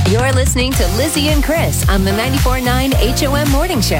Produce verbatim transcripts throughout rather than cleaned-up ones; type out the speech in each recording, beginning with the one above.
You're listening to Lizzie and Chris on the ninety-four point nine H O M Morning Show.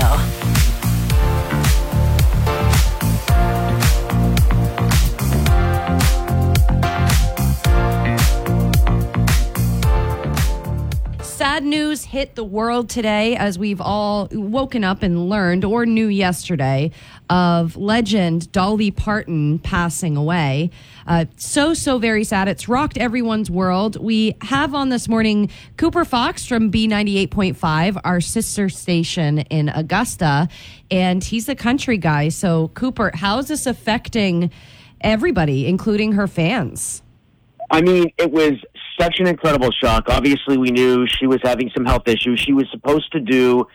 Sad news hit the world today, as we've all woken up and learned or knew yesterday, of legend Dolly Parton passing away. Uh, so, so very sad. It's rocked everyone's world. We have on this morning Cooper Fox from B ninety-eight point five, our sister station in Augusta, and he's a country guy. So, Cooper, how is this affecting everybody, including her fans? I mean, it was such an incredible shock. Obviously, we knew she was having some health issues. She was supposed to do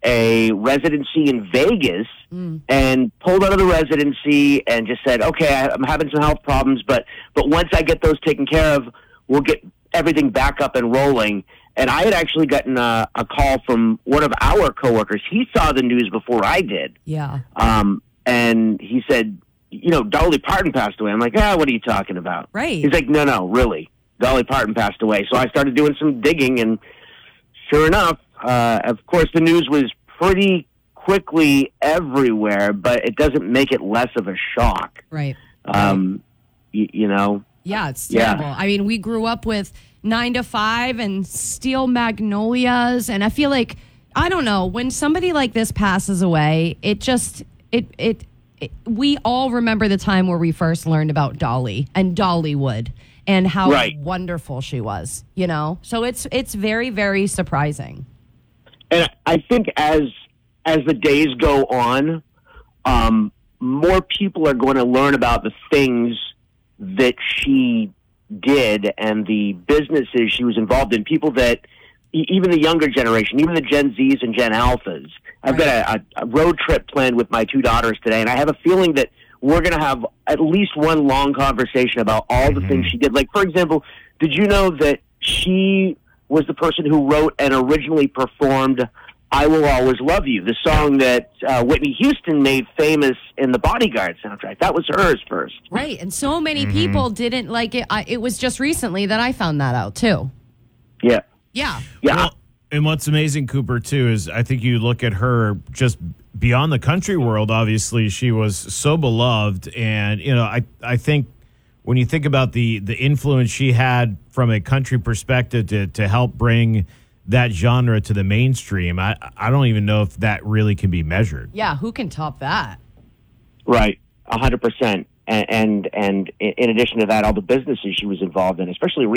a residency in Vegas mm. and pulled out of the residency and just said, okay, I'm having some health problems, but but once I get those taken care of, we'll get everything back up and rolling. And I had actually gotten a, a call from one of our coworkers. He saw the news before I did. Yeah. Um, and he said, you know, Dolly Parton passed away. I'm like, ah, what are you talking about? Right. He's like, no, no, really. Dolly Parton passed away. So I started doing some digging, and sure enough, uh, of course, the news was pretty quickly everywhere, but it doesn't make it less of a shock. Right. Um, y- you know? Yeah, it's terrible. Yeah. I mean, we grew up with nine to five and Steel Magnolias, and I feel like, I don't know, when somebody like this passes away, it just, it, it, it we all remember the time where we first learned about Dolly and Dollywood. And how right. wonderful she was, you know? So it's it's very, very surprising. And I think as as the days go on, um, more people are going to learn about the things that she did and the businesses she was involved in. People that, even the younger generation, even the Gen Zs and Gen Alphas. I've right. got a, a road trip planned with my two daughters today, and I have a feeling that we're going to have at least one long conversation about all the mm-hmm. things she did. Like, for example, did you know that she was the person who wrote and originally performed I Will Always Love You, the song that uh, Whitney Houston made famous in the Bodyguard soundtrack? That was hers first. Right, and so many mm-hmm. people didn't like it. I, it was just recently that I found that out, too. Yeah. Yeah. Yeah. Well, and what's amazing, Cooper, too, is I think you look at her just beyond the country world. Obviously, she was so beloved. And, you know, I, I think when you think about the, the influence she had from a country perspective to, to help bring that genre to the mainstream, I, I don't even know if that really can be measured. Yeah, who can top that? Right, one hundred percent. And, and, and in addition to that, all the businesses she was involved in, especially